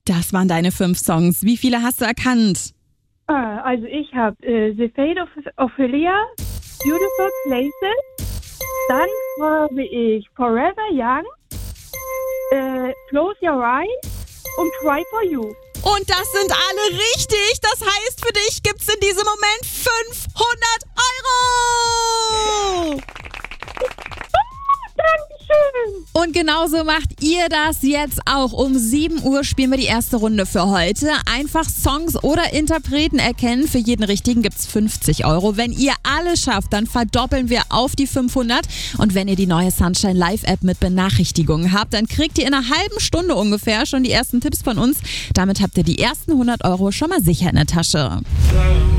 Das waren deine 5 Songs. Wie viele hast du erkannt? Also ich habe The Fate of Ophelia, Beautiful Places, dann habe ich Forever Young, Close Your Eyes und Try For You. Und das sind alle richtig. Das heißt, für dich gibt's in diesem Moment 500 Euro. Dankeschön. Und genauso macht ihr das jetzt auch. Um 7 Uhr spielen wir die erste Runde für heute. Einfach Songs oder Interpreten erkennen. Für jeden Richtigen gibt's 50 Euro. Wenn ihr alle schafft, dann verdoppeln wir auf die 500. Und wenn ihr die neue Sunshine Live App mit Benachrichtigungen habt, dann kriegt ihr in einer halben Stunde ungefähr schon die ersten Tipps von uns. Damit habt ihr die ersten 100 Euro schon mal sicher in der Tasche.